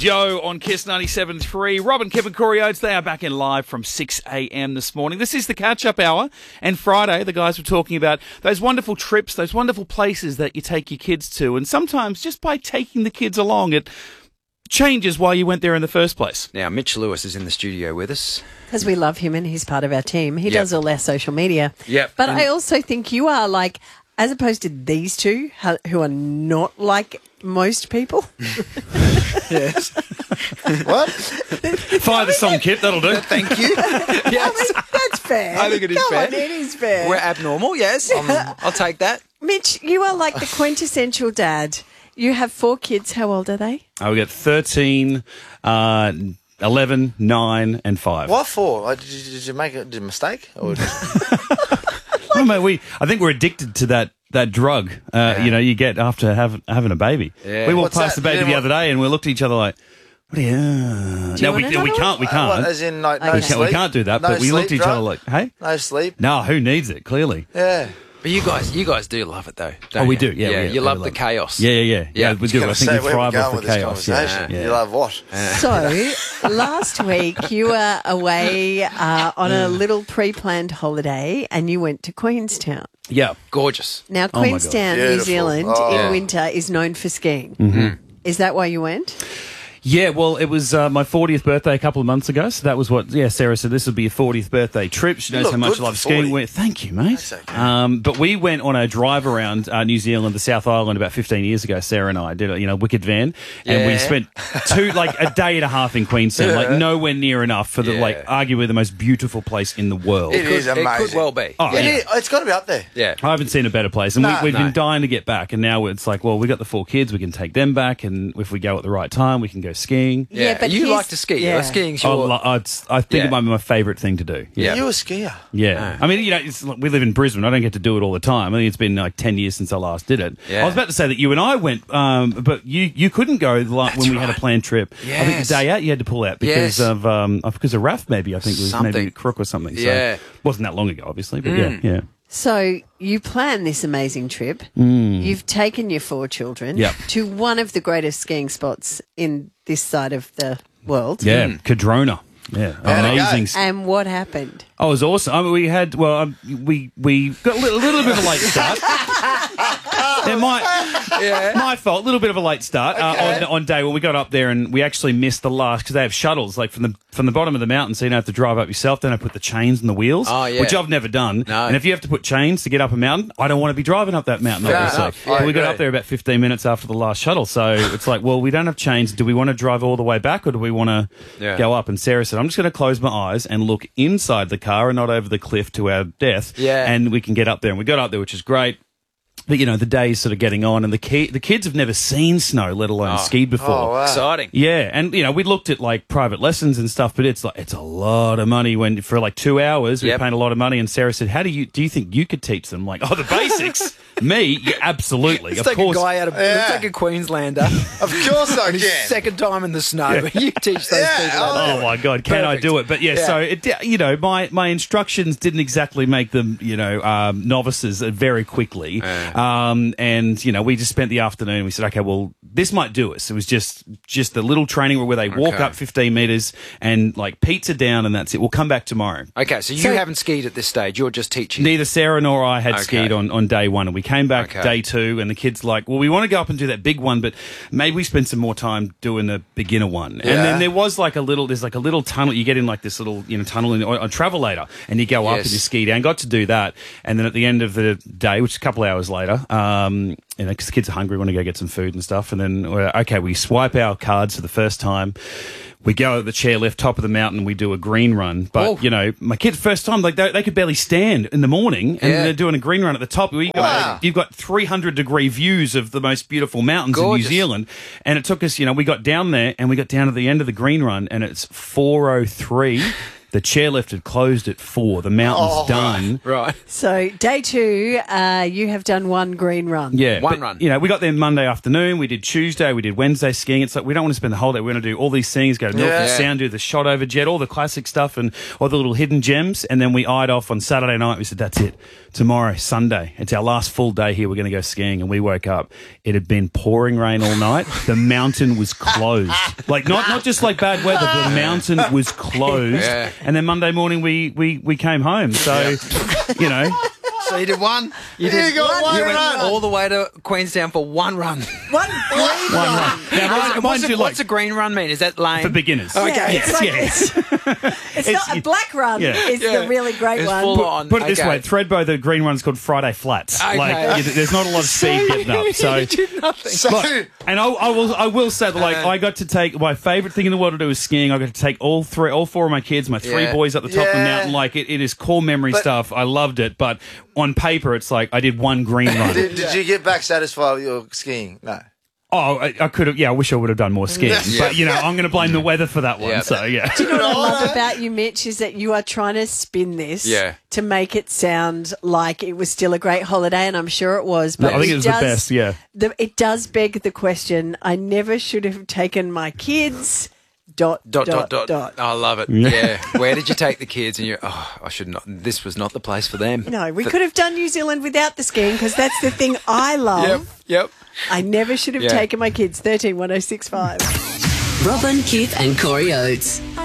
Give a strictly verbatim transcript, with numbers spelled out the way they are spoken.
Joe on Kiss ninety-seven point three. Rob and Kevin Corey Oates, they are back in live from six a.m. this morning. This is the catch-up hour. And Friday, the guys were talking about those wonderful trips, those wonderful places that you take your kids to. And sometimes just by taking the kids along, it changes why you went there in the first place. Now, Mitch Lewis is in the studio with us. Because we love him and he's part of our team. He Yep. does all our social media. Yep. But And- I also think you are like, as opposed to these two, ho- who are not like most people. Yes. What? Fire the song, Kit, that'll do. Thank you. Yes. That's fair. I think it is Come fair. on, it is fair. We're abnormal, yes. Um, I'll take that. Mitch, you are like the quintessential dad. You have four kids. How old are they? Oh, we got thirteen, uh, eleven, nine, and five. What for? Like, did, you, did you make a, did you mistake? Or just... Oh, mate, we, I think we're addicted to that, that drug, uh, you know, you get after have, having a baby. Yeah. We walked What's past that? the baby You the know other day and we looked at each other like, what are you... Uh... you No, we, want we another can't, we Uh, can't. what, as in, like, no Okay. we, can't sleep? we can't do that, No but we looked at sleep each other drug? like, hey? No sleep? No, who needs it, clearly? Yeah. But you guys, you guys do love it though. Don't Oh, we you? do, yeah, yeah. we- you we love love the it. chaos. Yeah, yeah, yeah. Yeah. Yeah, we do. Gotta I think say, we where thrive we off going the with this chaos. conversation? Yeah. You love what? So, last week you were away uh, on a little pre-planned holiday and you went to Queenstown. Yeah. Gorgeous. Now, Oh my God. Queenstown, New Beautiful. Zealand, Oh. in Yeah. winter is known for skiing. Mm-hmm. Is that why you went? Yeah, well, it was uh, my fortieth birthday a couple of months ago, so that was what, yeah, Sarah said this would be your fortieth birthday trip. She knows look how much good I love for skiing. forty. We- Thank you, mate. That's okay. Um, but we went on a drive around uh, New Zealand, the South Island, about fifteen years ago. Sarah and I did a, you know, wicked van, and we Yeah. spent two, like, a day and a half in Queenstown, like, nowhere near enough for the, Yeah. like, arguably the most beautiful place in the world. It is Could- It amazing. could well be. Oh, It yeah. is, it's got to be up there. Yeah. I haven't seen a better place, and No, we, we've no. been dying to get back. And now it's like, well, we got the four kids, we can take them back, and if we go at the right time, we can go skiing. Yeah, Yeah, but you here's- like to ski. yeah. Yeah. Skiing's I, your... lo- I, I think Yeah. it might be my favourite thing to do. Yeah. You a skier. Yeah. I mean, you know, it's, we live in Brisbane. I don't get to do it all the time. I think it's been like ten years since I last did it. Yeah. I was about to say that you and I went, um, but you, you couldn't go like, when we had a right. planned trip. I think Yes. the day out you had to pull out because Yes. of um, uh, because of R A F maybe. I think it was maybe Something. a crook or something. So Yeah. it wasn't that long ago, obviously, but yeah, yeah. So you plan this amazing trip. You've taken your four children Mm. Yep. to one of the greatest skiing spots in this side of the world. Yeah, Cadrona. Yeah, How'd it go? amazing. s- And what happened? Oh, it was awesome. I mean, we had, well, um, we we got a little, little bit of a late start. Yeah, my, Yeah. my fault. A little bit of a late start uh, on, on day when we got up there and we actually missed the last because they have shuttles like from the from the bottom of the mountain, so you don't have to drive up yourself. Then I put the chains in the wheels, Oh, yeah. which I've never done. No. And if you have to put chains to get up a mountain, I don't want to be driving up that mountain. Fair obviously. enough. But I we got agree. up there about fifteen minutes after the last shuttle, so it's like, well, we don't have chains. Do we want to drive all the way back, or do we want to Yeah. go up? And Sarah said, I'm just going to close my eyes and look inside the car and not over the cliff to our death. Yeah. And we can get up there. And we got up there, which is great. But, you know, the day's sort of getting on, and the ki- the kids have never seen snow, let alone skied before. Oh, wow. Exciting. Yeah, and you know, we looked at like private lessons and stuff, but it's like it's a lot of money when for like two hours we Yep. paying a lot of money. And Sarah said, "How do you do you think you could teach them?" Like, oh, the basics. Me, yeah, absolutely, Let's of take course. a guy out of... Yeah. Let's take a Queenslander. Of course I and his can. second time in the snow. You teach those Yeah, people how to Oh do it. my God, can Perfect. I do it? But yeah, Yeah. so it, you know, my, my instructions didn't exactly make them, you know, um, novices uh, very quickly. Um, and you know, we just spent the afternoon. And we said, okay, well, this might do us. It was just just the little training where they walk Okay. up fifteen meters and like pizza down, and that's it. We'll come back tomorrow. Okay, so you So- haven't skied at this stage. You're just teaching. Neither Sarah nor I had Okay. skied on, on day one, and we came back Okay. day two, and the kids like, well, we want to go up and do that big one, but maybe we spend some more time doing the beginner one. And Yeah. then there was like a little, there's like a little tunnel. You get in like this little, you know, tunnel in, on, on Travelator, and you go up Yes. and you ski down. Got to do that, and then at the end of the day, which is a couple hours later, um, you know, because the kids are hungry, want to go get some food and stuff, and then we're, okay, we swipe our cards for the first time. We go at the chairlift, top of the mountain, we do a green run. But, Oh. you know, my kids, first time, like, they, they could barely stand in the morning, and Yeah. they're doing a green run at the top. You got, Wow. You've got three hundred degree views of the most beautiful mountains Gorgeous. in New Zealand. And it took us, you know, we got down there, and we got down to the end of the green run, and it's four oh three The chairlift had closed at four. The mountain's Oh, done. Right. So day two, uh, you have done one green run. Yeah, One but, run. You know, we got there Monday afternoon. We did Tuesday. We did Wednesday skiing. It's like we don't want to spend the whole day. We're going to do all these things. Go to Milford Yeah. Sound, do the shot over jet, all the classic stuff, and all the little hidden gems. And then we eyed off on Saturday night. We said, "That's it. Tomorrow, Sunday. It's our last full day here. We're going to go skiing." And we woke up. It had been pouring rain all night. The mountain was closed. Like not not just like bad weather. The mountain was closed. Yeah. And then Monday morning we we we came home. So, you know. So you did one. You You got one you went run. all the way to Queenstown for one run. One green One run. run. Now, mind, what's, mind a, you, what's like, a green run mean? Is that lame? for beginners. Okay. Yeah, Yes, it's like- yes. It's, It's- not a black run. Yeah. It's Yeah. the really great It's one. full Put, on. put it this Okay. way, Threadbow, the green one's called Friday Flats. Okay. Like, you- there's not a lot of speed getting up. So, You did nothing. So, look, and I, I will, I will say that, like, Uh. I got to take my favourite thing in the world to do is skiing. I got to take all three, all four of my kids, my three Yeah. boys up the top of the Yeah. mountain. Like, it, it is core memory But- stuff. I loved it, but on paper, it's like I did one green run. did, did you get back satisfied with your skiing? No. Oh, I, I could have. Yeah, I wish I would have done more skiing. Yeah. But you know, I'm going to blame the weather for that one. Yeah. So yeah. Do you know what I love about you, Mitch, is that you are trying to spin this Yeah. to make it sound like it was still a great holiday, and I'm sure it was. But I think it was the does- best. Yeah. the- it does beg the question, I never should have taken my kids, dot, Dot, dot, dot, dot, I love it. Yeah. Where did you take the kids? And you're, oh, I should not. This was not the place for them. No, we could have done New Zealand without the skiing, because that's the thing I love. Yep. Yep. I never should have Yeah. taken my kids. thirteen one oh six five. Robin, Keith, and Corey Oates.